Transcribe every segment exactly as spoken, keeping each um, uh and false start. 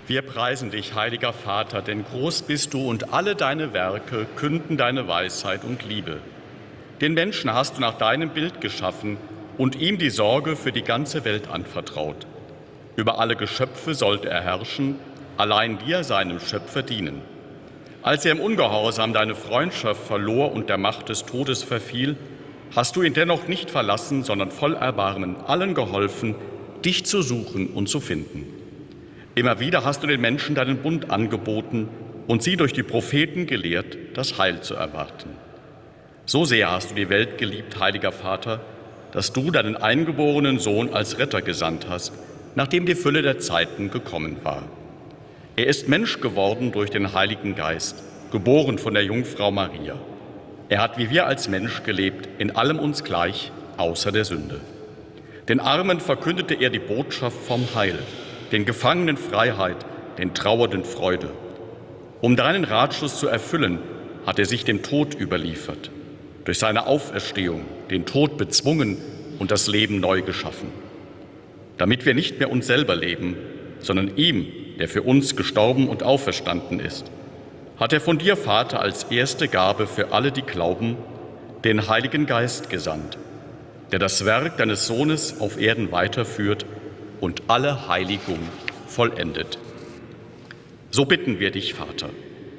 Wir preisen dich, heiliger Vater, denn groß bist du und alle deine Werke künden deine Weisheit und Liebe. Den Menschen hast du nach deinem Bild geschaffen und ihm die Sorge für die ganze Welt anvertraut. Über alle Geschöpfe sollte er herrschen, allein dir, seinem Schöpfer, dienen. Als er im Ungehorsam deine Freundschaft verlor und der Macht des Todes verfiel, hast du ihn dennoch nicht verlassen, sondern voll Erbarmen allen geholfen, dich zu suchen und zu finden. Immer wieder hast du den Menschen deinen Bund angeboten und sie durch die Propheten gelehrt, das Heil zu erwarten. So sehr hast du die Welt geliebt, heiliger Vater, dass du deinen eingeborenen Sohn als Retter gesandt hast, nachdem die Fülle der Zeiten gekommen war. Er ist Mensch geworden durch den Heiligen Geist, geboren von der Jungfrau Maria. Er hat wie wir als Mensch gelebt, in allem uns gleich, außer der Sünde. Den Armen verkündete er die Botschaft vom Heil, den Gefangenen Freiheit, den Trauernden Freude. Um deinen Ratschluss zu erfüllen, hat er sich dem Tod überliefert, durch seine Auferstehung den Tod bezwungen und das Leben neu geschaffen. Damit wir nicht mehr uns selber leben, sondern ihm, der für uns gestorben und auferstanden ist, hat er von dir, Vater, als erste Gabe für alle, die glauben, den Heiligen Geist gesandt, der das Werk deines Sohnes auf Erden weiterführt und alle Heiligung vollendet. So bitten wir dich, Vater.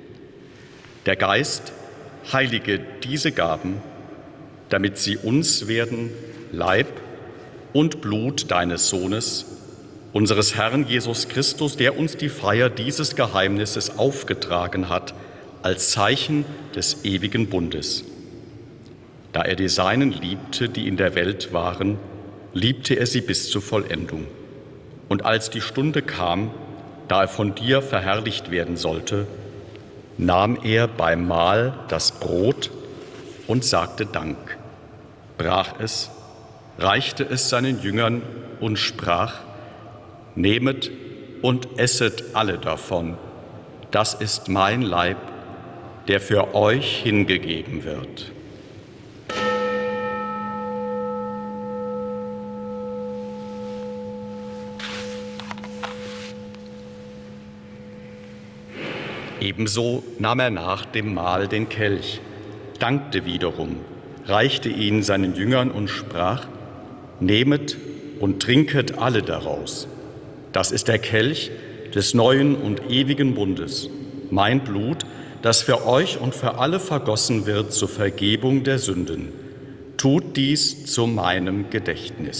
Der Geist heilige diese Gaben, damit sie uns werden Leib und Blut deines Sohnes, unseres Herrn Jesus Christus, der uns die Feier dieses Geheimnisses aufgetragen hat, als Zeichen des ewigen Bundes. Da er die Seinen liebte, die in der Welt waren, liebte er sie bis zur Vollendung. Und als die Stunde kam, da er von dir verherrlicht werden sollte, nahm er beim Mahl das Brot und sagte Dank, brach es, reichte es seinen Jüngern und sprach: Nehmet und esset alle davon. Das ist mein Leib, der für euch hingegeben wird. Ebenso nahm er nach dem Mahl den Kelch, dankte wiederum, reichte ihn seinen Jüngern und sprach: Nehmet und trinket alle daraus. Das ist der Kelch des neuen und ewigen Bundes, mein Blut, das für euch und für alle vergossen wird zur Vergebung der Sünden. Tut dies zu meinem Gedächtnis.